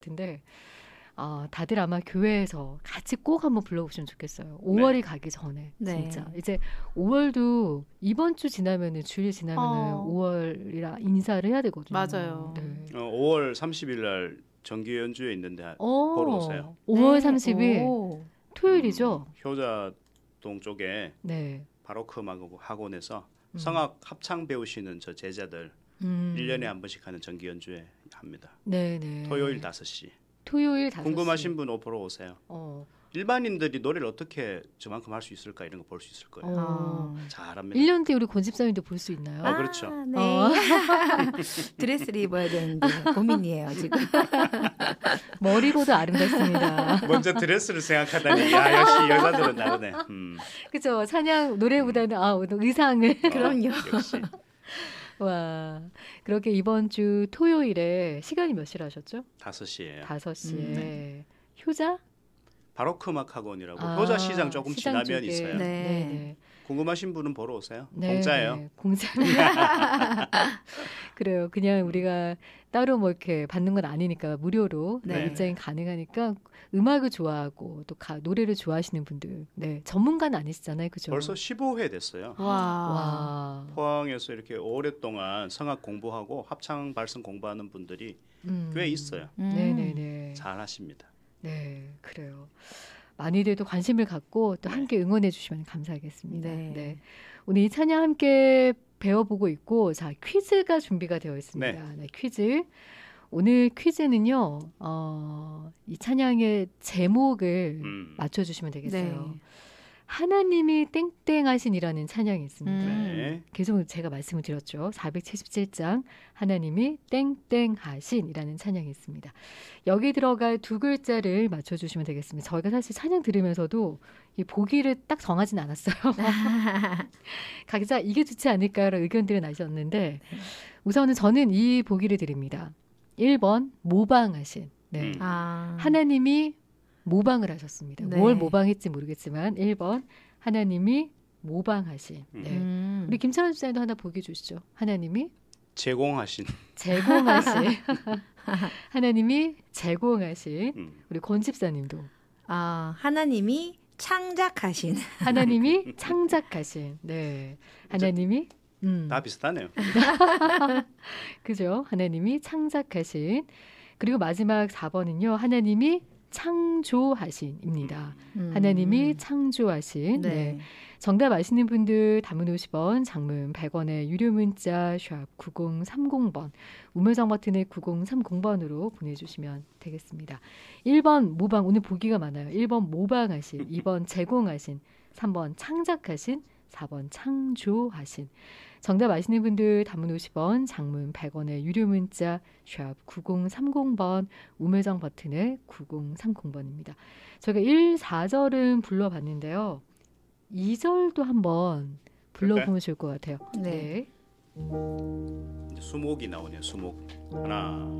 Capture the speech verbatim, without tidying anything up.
같은데 아, 다들 아마 교회에서 같이 꼭 한번 불러보시면 좋겠어요. 오월이 네. 가기 전에 네. 진짜 이제 오월도 이번 주 지나면은 주일 지나면은 어. 오월이라 인사를 해야 되거든요. 맞아요. 네. 어, 오월 삼십일 날 정기 연주회 있는데 어, 보러 오세요. 오월 네. 삼십일 오. 토요일이죠. 음, 효자동 쪽에 네. 바로크 음악 학원에서 음. 성악 합창 배우시는 저 제자들 음. 일 년에 한 번씩 하는 정기 연주회 합니다. 네네. 토요일 다섯 시. 토요일 다섯 시. 궁금하신 분 보러 오세요. 어. 일반인들이 노래를 어떻게 저만큼 할 수 있을까 이런 거 볼 수 있을 거예요. 어. 잘합니다. 일 년 뒤에 우리 권 집사님도 볼 수 있나요? 아, 그렇죠. 네. 어. 드레스를 입어야 되는데 고민이에요 지금. 머리보다 아름답습니다. 먼저 드레스를 생각하다니 야 역시 여자들은 다르네. 음. 그죠? 찬양 노래보다는 아 오늘 의상을. 그럼요. 어, 역시 와 그렇게 이번 주 토요일에 시간이 몇 시라 하셨죠? 다섯 시예요. 다섯 시에 음, 네. 효자? 바로크 음악 학원이라고 아, 효자 시장 조금 시장 지나면 쪽에. 있어요. 네. 네네. 궁금하신 분은 보러 오세요. 네, 공짜예요. 네, 공짜. 그래요. 그냥 우리가 따로 뭐 이렇게 받는 건 아니니까 무료로 네. 입장이 가능하니까 음악을 좋아하고 또 가, 노래를 좋아하시는 분들, 네 전문가는 아니시잖아요, 그죠? 벌써 십오 회 됐어요. 와. 와, 포항에서 이렇게 오랫동안 성악 공부하고 합창 발성 공부하는 분들이 음. 꽤 있어요. 음. 네네네. 잘하십니다. 네, 그래요. 많이들도 관심을 갖고 또 네. 함께 응원해 주시면 감사하겠습니다. 네. 네. 오늘 이 찬양 함께 배워보고 있고, 자, 퀴즈가 준비가 되어 있습니다. 네, 퀴즈. 오늘 퀴즈는요, 어, 이 찬양의 제목을 음. 맞춰주시면 되겠어요. 네. 하나님이 땡땡하신이라는 찬양이 있습니다. 음. 네. 계속 제가 말씀을 드렸죠. 사백칠십칠 장 하나님이 땡땡하신이라는 찬양이 있습니다. 여기 들어갈 두 글자를 맞춰주시면 되겠습니다. 저희가 사실 찬양 들으면서도 이 보기를 딱 정하진 않았어요. 각자 이게 좋지 않을까라는 의견들이 나셨는데 우선은 저는 이 보기를 드립니다. 일 번 모방하신. 네. 음. 아. 하나님이 모방을 하셨습니다. 네. 뭘 모방했지 모르겠지만 일 번 하나님이 모방하신. 네. 음. 우리 김찬원 집사님도 하나 보기 주시죠. 하나님이 제공하신 제공하신 하나님이 제공하신 음. 우리 권 집사님도 아, 하나님이 창작하신. 하나님이 창작하신. 네. 하나님이 음. 다 비슷하네요. 그죠? 하나님이 창작하신. 그리고 마지막 사 번은요. 하나님이 창조하신입니다. 음. 하나님이 창조하신. 네. 네. 정답 아시는 분들 단문 오십 원, 장문 백 원의 유료 문자 샵 구공삼공 번, 우물정 버튼의 구공삼공 번으로 보내주시면 되겠습니다. 일 번 모방, 오늘 보기가 많아요. 일 번 모방하신, 이 번 제공하신, 삼 번 창작하신, 사 번 창조하신. 정답 아시는 분들 단문 오십 원, 장문 백 원의 유료 문자 샵 구공삼공 번, 우물정 버튼의 구공삼공 번입니다. 저희가 일, 사 절은 불러봤는데요. 이 절도 한번 불러보면 좋을 것 같아요. 네. 네. 이제 수목이 나오네요. 수목. 하나